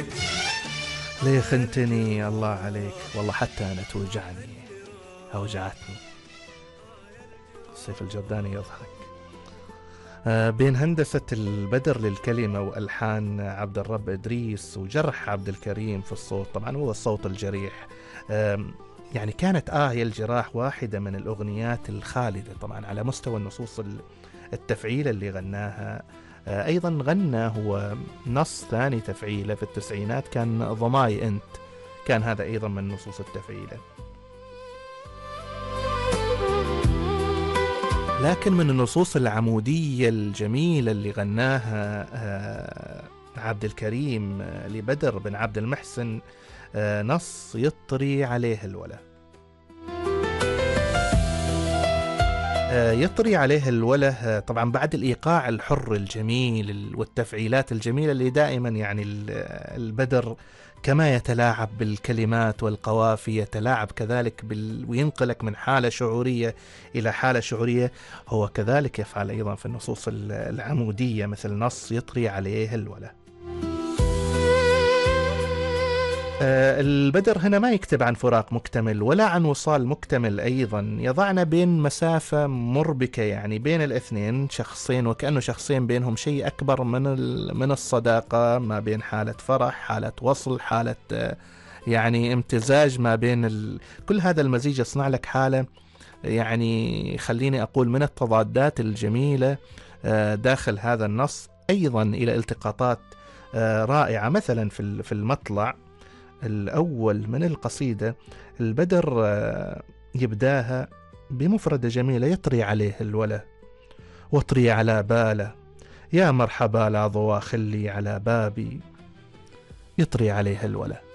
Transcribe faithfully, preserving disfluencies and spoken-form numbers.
ليه خنتني الله عليك، والله حتى أنا توجعني أوجعتني. سيف الجرداني يضحك. آه بين هندسة البدر للكلمة وألحان عبد الرب إدريس وجرح عبد الكريم في الصوت، طبعا هو الصوت الجريح. آه يعني كانت آه الجراح واحدة من الأغنيات الخالدة طبعا على مستوى النصوص التفعيلة اللي غناها. آه أيضا غنى هو نص ثاني تفعيلة في التسعينات كان ضماي أنت، كان هذا أيضا من نصوص التفعيلة. لكن من النصوص العمودية الجميلة اللي غناها آه عبد الكريم آه لبدر بن عبد المحسن آه نص يطري عليه الولا. يطري عليه الوله طبعا بعد الإيقاع الحر الجميل والتفعيلات الجميلة اللي دائما يعني البدر كما يتلاعب بالكلمات والقوافي يتلاعب كذلك بال... وينقلك من حالة شعورية إلى حالة شعورية، هو كذلك يفعل أيضا في النصوص العمودية مثل نص يطري عليه الوله. البدر هنا ما يكتب عن فراق مكتمل ولا عن وصال مكتمل، أيضا يضعنا بين مسافة مربكة يعني بين الاثنين شخصين، وكأنه شخصين بينهم شيء أكبر من من الصداقة، ما بين حالة فرح، حالة وصل، حالة يعني امتزاج ما بين ال... كل هذا المزيج يصنع لك حالة يعني خليني أقول من التضادات الجميلة داخل هذا النص، أيضا إلى التقاطات رائعة. مثلا في في المطلع الأول من القصيدة البدر يبداها بمفردة جميلة: يطري عليه الولا واطري على باله، يا مرحبا لا ضوا خلي على بابي، يطري عليه الولا.